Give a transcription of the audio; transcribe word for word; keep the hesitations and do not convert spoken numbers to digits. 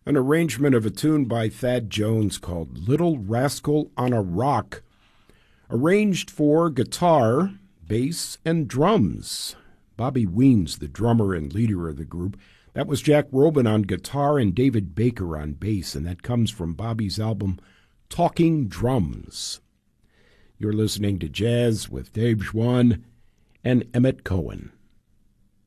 an arrangement of a tune by Thad Jones called Little Rascal on a Rock, arranged for guitar, bass, and drums. Bobby Weens, the drummer and leader of the group. That was Jack Robin on guitar and David Baker on bass, and that comes from Bobby's album Talking Drums. You're listening to Jazz with Dave Schwann and Emmett Cohen.